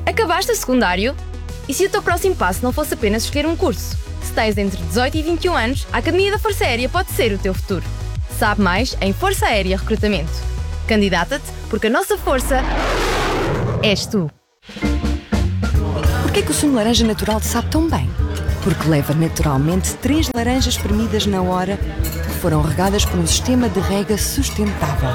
Acabaste o secundário? E se o teu próximo passo não fosse apenas escolher um curso? Se tens entre 18 e 21 anos, a Academia da Força Aérea pode ser o teu futuro. Sabe mais em Força Aérea Recrutamento. Candidata-te, porque a nossa força és tu. Porquê que o sumo de laranja natural te sabe tão bem? Porque leva naturalmente 3 laranjas espremidas na hora que foram regadas por um sistema de rega sustentável.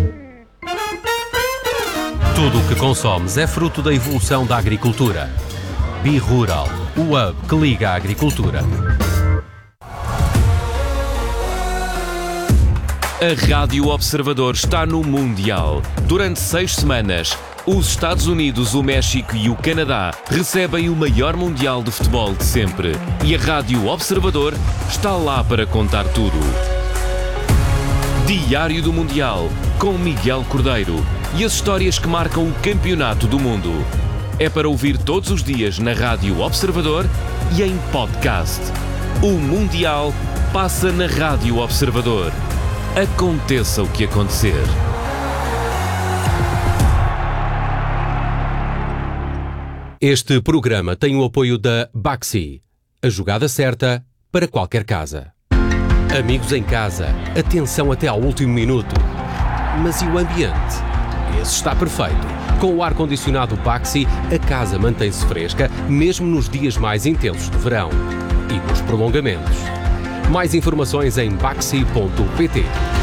Tudo o que consomes é fruto da evolução da agricultura. BeRural, o hub que liga a agricultura. A Rádio Observador está no Mundial. Durante 6 semanas, os Estados Unidos, o México e o Canadá recebem o maior Mundial de futebol de sempre. E a Rádio Observador está lá para contar tudo. Diário do Mundial, com Miguel Cordeiro. E as histórias que marcam o campeonato do mundo. É para ouvir todos os dias na Rádio Observador e em podcast. O Mundial passa na Rádio Observador. Aconteça o que acontecer. Este programa tem o apoio da Baxi, a jogada certa para qualquer casa. Amigos em casa, atenção até ao último minuto. Mas e o ambiente? Esse está perfeito. Com o ar-condicionado Baxi, a casa mantém-se fresca, mesmo nos dias mais intensos de verão. E nos prolongamentos. Mais informações em baxi.pt.